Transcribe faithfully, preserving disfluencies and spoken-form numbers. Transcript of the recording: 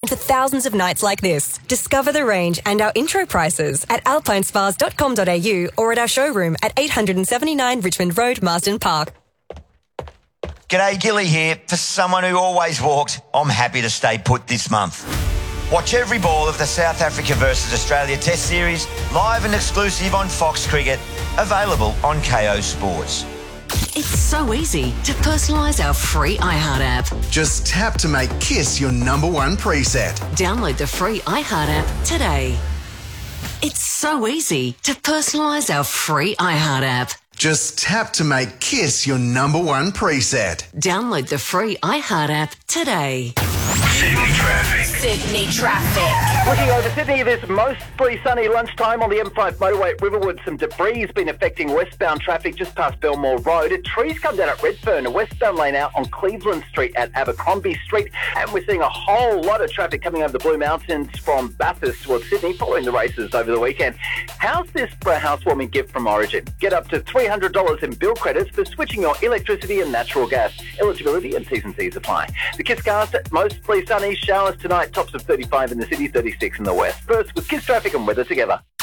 for thousands of nights like this. Discover the range and our intro prices at alpine spas dot com dot a u or at our showroom at eight seventy-nine Richmond Road, Marsden Park. G'day, Gilly here. For someone who always walked, I'm happy to stay put this month. Watch every ball of the South Africa versus Australia Test Series live and exclusive on Fox Cricket, available on K O Sports. It's so easy to personalise our free iHeart app. Just tap to make Kiss your number one preset. Download the free iHeart app today. It's so easy to personalise our free iHeart app. Just tap to make Kiss your number one preset. Download the free iHeart app today. Sydney traffic. Sydney traffic. Looking over Sydney, this mostly sunny lunchtime on the M five motorway at Riverwood. Some debris has been affecting westbound traffic just past Belmore Road. A tree's come down at Redfern, a westbound lane out on Cleveland Street at Abercrombie Street. And we're seeing a whole lot of traffic coming over the Blue Mountains from Bathurst towards Sydney following the races over the weekend. How's this for a housewarming gift from Origin? Get up to three hundred dollars in bill credits for switching your electricity and natural gas. Eligibility and T's and C's apply. The Kiss cast at mostly sunny, showers tonight, tops of thirty-five in the city, thirty-six in the west. First with Kiss traffic and weather together.